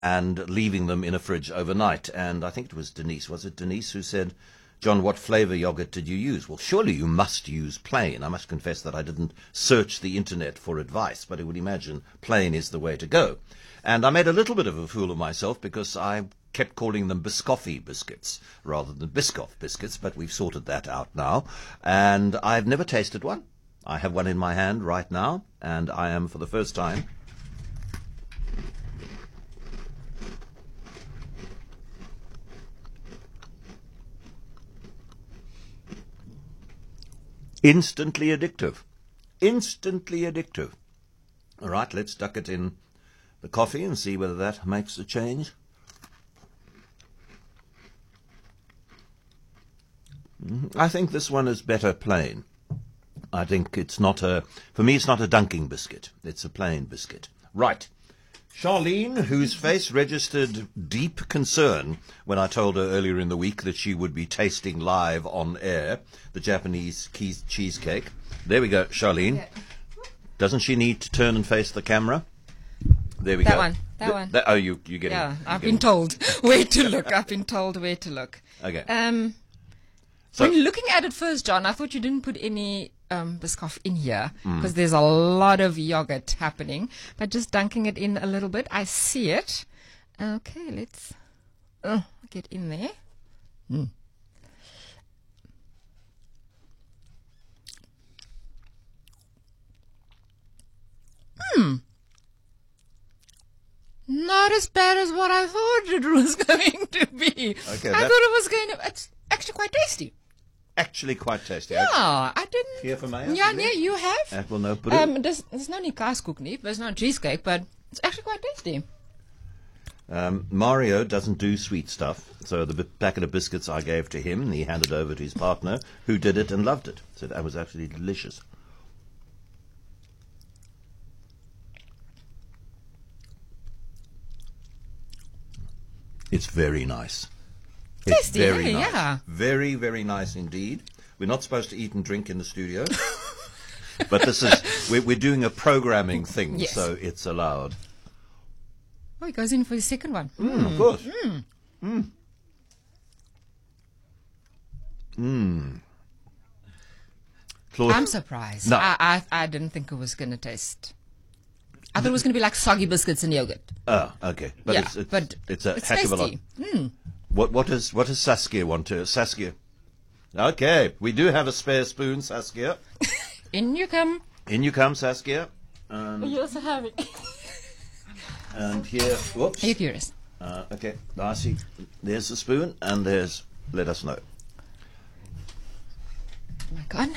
and leaving them in a fridge overnight. And I think it was Denise. Was it Denise who said, John, what flavour yogurt did you use? Well, surely you must use plain. I must confess that I didn't search the internet for advice, but I would imagine plain is the way to go. And I made a little bit of a fool of myself because I kept calling them Biscoffy biscuits rather than Biscoff biscuits, but we've sorted that out now. And I've never tasted one. I have one in my hand right now, and I am, for the first time, instantly addictive. Instantly addictive. All right, let's duck it in the coffee and see whether that makes a change. I think this one is better plain. I think it's not for me it's not a dunking biscuit. It's a plain biscuit. Right. Charlene, whose face registered deep concern when I told her earlier in the week that she would be tasting live on air the Japanese cheesecake. There we go, Charlene. Yeah. Doesn't she need to turn and face the camera? There we go. That one. Oh, you get it. Yeah, I've been told where to look. I've been told where to look. Okay. So, when looking at it first, John, I thought you didn't put any Biscoff in here because there's a lot of yogurt happening. But just dunking it in a little bit, I see it. Okay, let's get in there. Not as bad as what I thought it was going to be. Okay, I thought it was going to... It's actually quite tasty. Actually quite tasty. Yeah, I didn't... Here for Maya? Yeah, you have. Apple no pudding. There's no nie kaaskoek nie. There's no cheesecake, but it's actually quite tasty. Mario doesn't do sweet stuff, so the packet of biscuits I gave to him, and he handed over to his partner, who did it and loved it. So that was actually delicious. It's very nice. It's tasty, very nice. yeah. Very, very nice indeed. We're not supposed to eat and drink in the studio, but this is we're doing a programming thing, yes. So it's allowed. Oh, he goes in for the second one. Of course. Claude, I'm surprised. No. I didn't think it was going to taste... I thought it was going to be like soggy biscuits and yogurt. Oh, okay. But yeah, it's a it's heck of a lot. tasty. What does Saskia want to? Saskia. Okay, we do have a spare spoon, Saskia. In you come. In you come, Saskia. You also have it. And here, whoops. Are you curious? Okay, I see. There's the spoon, and there's. Let us know. Oh my God.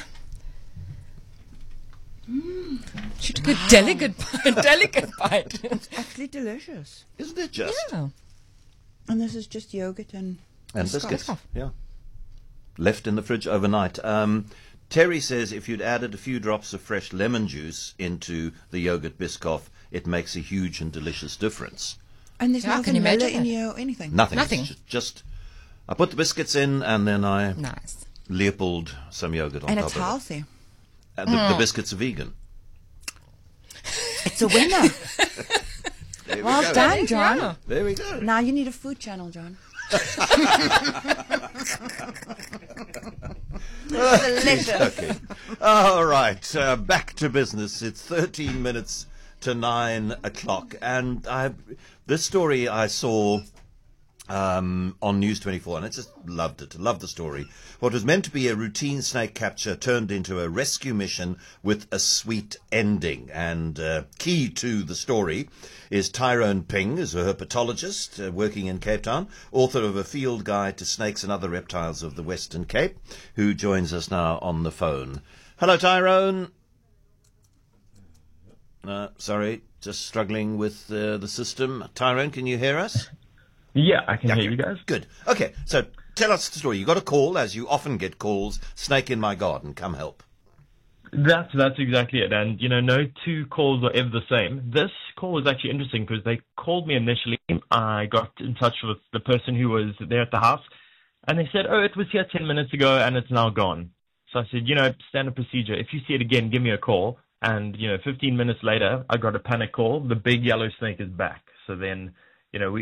She took a delicate bite. It's actually delicious. Isn't it just? Yeah. And this is just yogurt and biscuits. Yeah. Left in the fridge overnight. Terry says if you'd added a few drops of fresh lemon juice into the yogurt Biscoff, it makes a huge and delicious difference. And there's nothing vanilla in you or anything? Nothing. Nothing. Just I put the biscuits in and then I Nice. Leopold some yogurt on And top it's of it. healthy. The biscuits are vegan. It's a winner. Well done, John. Yeah. There we go. Now you need a food channel, John. Delicious. Okay. All right. Back to business. It's 13 minutes to 9 o'clock. And this story I saw on News 24, and I just loved it. Loved the story. What was meant to be a routine snake capture turned into a rescue mission with a sweet ending. And key to the story is Tyrone Ping, who's a herpetologist working in Cape Town, author of a field guide to snakes and other reptiles of the Western Cape, who joins us now on the phone. Hello, Tyrone. Sorry, just struggling with the system. Tyrone, can you hear us? Yeah, I can hear you guys. Good. Okay, so tell us the story. You got a call, as you often get calls, snake in my garden, come help. That's exactly it. And, no two calls are ever the same. This call was actually interesting because they called me initially. I got in touch with the person who was there at the house, and they said, it was here 10 minutes ago and it's now gone. So I said, standard procedure. If you see it again, give me a call. And, 15 minutes later, I got a panic call. The big yellow snake is back. So then, you know,